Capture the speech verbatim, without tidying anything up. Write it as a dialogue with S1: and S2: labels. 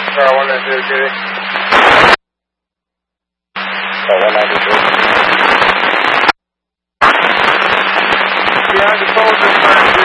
S1: Star one nine zero two. Star one nine zero two. Behind the soldier,